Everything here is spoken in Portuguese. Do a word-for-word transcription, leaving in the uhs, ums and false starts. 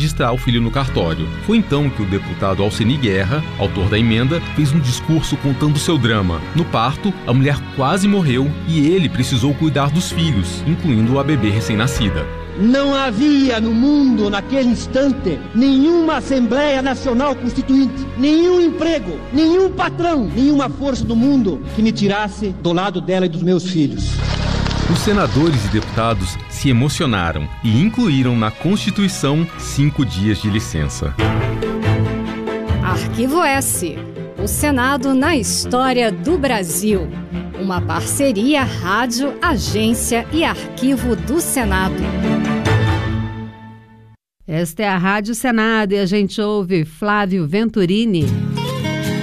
registrar o filho no cartório. Foi então que o deputado Alceni Guerra, autor da emenda, fez um discurso contando seu drama. No parto, a mulher quase morreu e ele precisou cuidar dos filhos, incluindo a bebê recém-nascida. Não havia no mundo, naquele instante, nenhuma Assembleia Nacional Constituinte, nenhum emprego, nenhum patrão, nenhuma força do mundo que me tirasse do lado dela e dos meus filhos. Os senadores e deputados se emocionaram e incluíram na Constituição cinco dias de licença. Arquivo S. O Senado na história do Brasil. Uma parceria Rádio, Agência e Arquivo do Senado. Esta é a Rádio Senado e a gente ouve Flávio Venturini.